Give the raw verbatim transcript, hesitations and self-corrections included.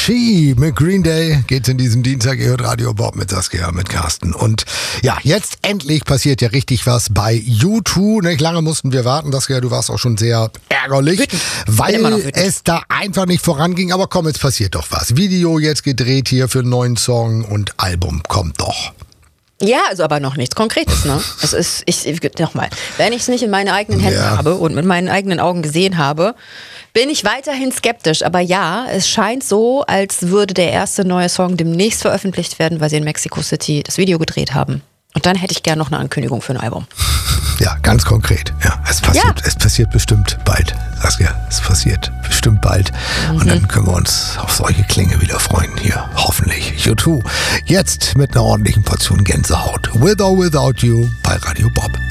She mit Green Day geht's in diesem Dienstag. Ihr hört Radio Bob mit Saskia, mit Carsten. Und ja, jetzt endlich passiert ja richtig was bei U zwei. Nicht lange mussten wir warten, Saskia, du warst auch schon sehr ärgerlich, wütend. weil wütend. es da einfach nicht voranging. Aber komm, jetzt passiert doch was. Video jetzt gedreht hier für einen neuen Song und Album kommt doch. Ja, also aber noch nichts Konkretes, ne? Es ist, ich, nochmal, wenn ich es nicht in meinen eigenen Händen Ja. habe und mit meinen eigenen Augen gesehen habe, bin ich weiterhin skeptisch. Aber ja, es scheint so, als würde der erste neue Song demnächst veröffentlicht werden, weil sie in Mexico City das Video gedreht haben. Und dann hätte ich gerne noch eine Ankündigung für ein Album. Ja, ganz konkret. Ja, es passiert, Ja. es passiert bestimmt bald. Saskia, es passiert bestimmt bald. Mhm. Und dann können wir uns auf solche Klänge wieder freuen hier. Hoffentlich. U zwei. Jetzt mit einer ordentlichen Portion Gänsehaut. With or Without You bei Radio Bob.